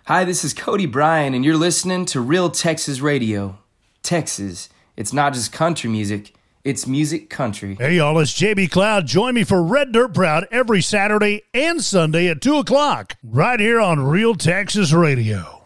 Hi, this is Cody Bryan, and you're listening to Real Texas Radio. Texas, it's not just country music, it's music country. Hey, y'all, it's JB Cloud. Join me for Red Dirt Proud every Saturday and Sunday at 2 o'clock, right here on Real Texas Radio.